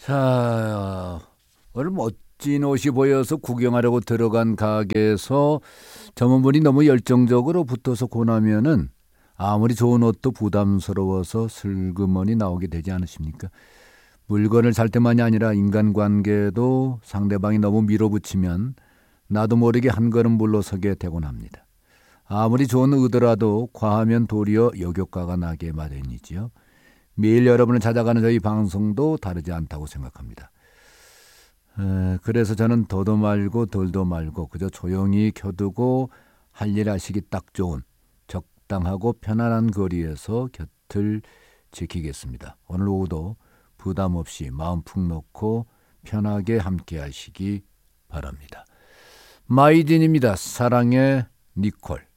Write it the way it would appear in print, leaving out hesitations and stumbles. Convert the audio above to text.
자, 오늘 멋진 옷이 보여서 구경하려고 들어간 가게에서 점원분이 너무 열정적으로 붙어서 고나면은 아무리 좋은 옷도 부담스러워서 슬그머니 나오게 되지 않으십니까? 물건을 살 때만이 아니라 인간관계도 상대방이 너무 밀어붙이면 나도 모르게 한 걸음 물러서게 되곤 합니다. 아무리 좋은 의도라도 과하면 도리어 역효과가 나게 마련이지요. 매일 여러분을 찾아가는 저희 방송도 다르지 않다고 생각합니다. 그래서 저는 더도 말고 덜도 말고 그저 조용히 켜두고 할 일 하시기 딱 좋은 적당하고 편안한 거리에서 곁을 지키겠습니다. 오늘 오후도 부담 없이 마음 푹 놓고 편하게 함께 하시기 바랍니다. 마이딘입니다. 사랑의 니콜.